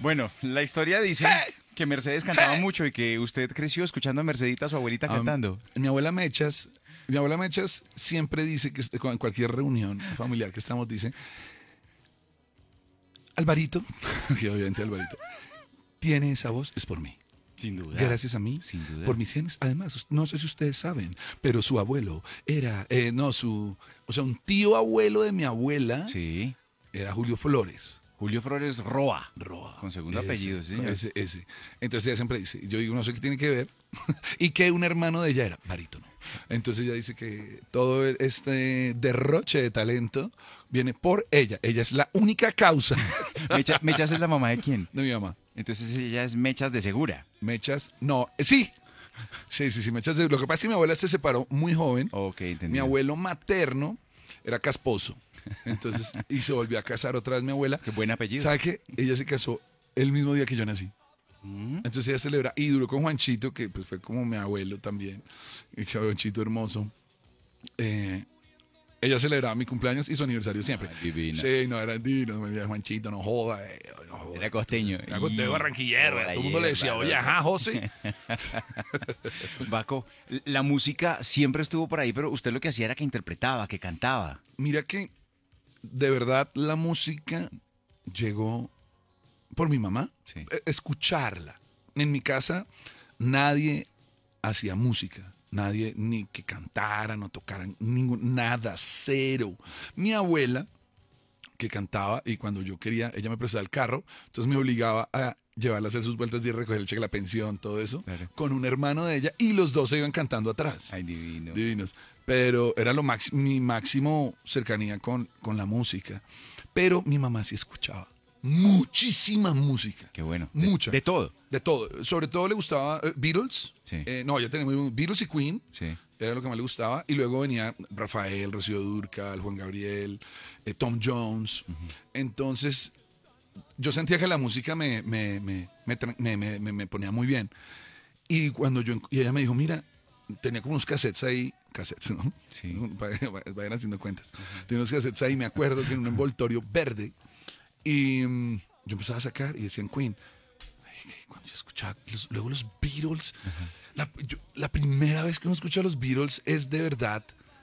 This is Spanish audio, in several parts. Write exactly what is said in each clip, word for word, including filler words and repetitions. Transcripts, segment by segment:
Bueno, la historia dice que Mercedes cantaba mucho y que usted creció escuchando a Mercedita, su abuelita, Um, cantando. mi abuela Mechas, mi abuela Mechas siempre dice que est- en cualquier reunión familiar que estamos dice, Alvarito, que obviamente Alvarito, tiene esa voz, es por mí. Sin duda. Gracias a mí, Sin duda. por mis genes. Además, no sé si ustedes saben, pero su abuelo era, eh, no, su, o sea, un tío abuelo de mi abuela Sí. era Julio Flores. Julio Flores Roa. Roa. Con segundo Ese, apellido, sí, señor. Ese, ese. Entonces ella siempre dice, yo digo, no sé qué tiene que ver, y que un hermano de ella era barítono. Entonces ella dice que todo este derroche de talento viene por ella. Ella es la única causa Mecha- Mechas es la mamá de quién. de mi mamá. Entonces ella es Mechas de Segura. Mechas, no, eh, sí. Sí, sí, sí, Mechas. Lo que pasa es que mi abuela se separó muy joven. Ok, entendí. Mi abuelo materno era casposo. Entonces, y se volvió a casar otra vez mi abuela. Qué buen apellido. ¿Sabe qué? Ella se casó el mismo día que yo nací. Mm. Entonces ella celebra, y duró con Juanchito, que pues fue como mi abuelo también, y que Juanchito hermoso. Eh, ella celebraba mi cumpleaños y su aniversario siempre. Ay, divina. Sí, no, era divino, me decía, Juanchito, no joda. eh, no joda". Era costeño. Era costeño barranquillero, Joda, todo el mundo le decía, hierba, oye, ajá, José. Baco, la música siempre estuvo por ahí, pero usted lo que hacía era que interpretaba, que cantaba. Mira que de verdad la música llegó por mi mamá. Sí. Eh, Escucharla. En mi casa nadie hacía música. Nadie ni que cantaran o tocaran, ningún, nada, cero. Mi abuela, que cantaba, y cuando yo quería, ella me prestaba el carro, entonces me obligaba a llevarla a hacer sus vueltas y recoger el cheque, la pensión, todo eso, Claro. con un hermano de ella, y los dos se iban cantando atrás. Ay, divino. Divinos. Pero era lo máximo, mi máximo cercanía con, con la música. Pero mi mamá sí escuchaba muchísima música. Qué bueno. De- Mucha. De, todo. De todo. Sobre todo le gustaba eh, Beatles. Sí. Eh, no, ya tenemos Beatles y Queen. Sí. Era lo que más le gustaba. Y luego venía Rafael, Rocío Dúrcal, Juan Gabriel, eh, Tom Jones. Entonces, yo sentía que la música me, me, me, me, tra- me- me- me- me ponía muy bien. Y cuando yo, y ella me dijo, mira, tenía como unos cassettes ahí, cassettes, ¿no? Sí. Vayan vayan haciendo cuentas. Tenía unos cassettes ahí, me acuerdo que en un envoltorio verde. Y mm, yo empezaba a sacar y decían Queen. Ay, que cuando yo escuchaba, los- luego los Beatles, la, yo- la primera vez que uno escucha a los Beatles es de verdad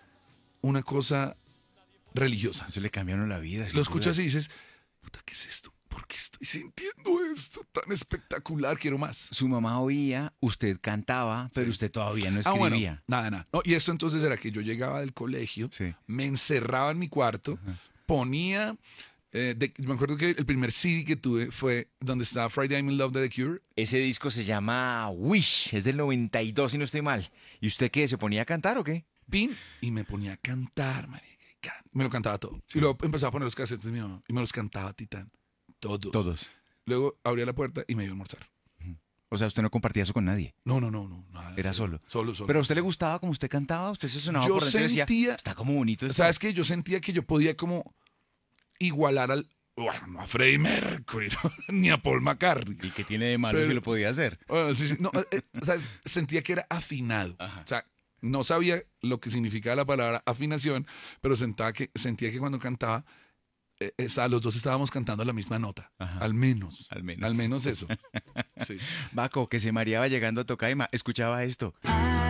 una cosa religiosa. Eso le cambiaron la vida. sin Lo duda. escuchas y dices, puta, ¿qué es esto? ¿Por qué estoy sintiendo esto tan espectacular? Quiero más. Su mamá oía, usted cantaba, pero Sí. usted todavía no Ah, bueno, escribía. nada, nada. No, y esto entonces era que yo llegaba del colegio, Sí. me encerraba en mi cuarto, ponía, eh, de- me acuerdo que el primer C D que tuve fue donde estaba Friday I'm in Love de The Cure. Ese disco se llama Wish, es del noventa y dos, si no estoy mal. ¿Y usted qué? ¿Se ponía a cantar o qué? Pin, y me ponía a cantar, marica, y can- me lo cantaba todo. Y luego empezaba a poner los cassettes de mi mamá y me los cantaba Titán. Todos. Todos. Luego abría la puerta y me iba a almorzar. O sea, usted no compartía eso con nadie. No, no, no, no. Nada, Era cero. solo. Solo, solo. ¿Pero a usted le gustaba como usted cantaba? ¿Usted se sonaba Yo por dentro y decía, sentía- está como bonito esto? ¿Sabes qué? Yo sentía que yo podía como igualar al... Bueno, no a Freddie Mercury, ¿no? Ni a Paul McCartney. ¿Y qué tiene de malo Pero- si lo podía hacer? Bueno, sí, sí, no, eh, eh, ¿sabes? Sentía que era afinado. Ajá. O sea, no sabía lo que significaba la palabra afinación, pero sentaba que, sentía que cuando cantaba, eh, esa- los dos estábamos cantando la misma nota. Ajá. Al menos. Al menos. Al menos eso. Sí. Baco, que se mareaba llegando a Tocaima, escuchaba esto. I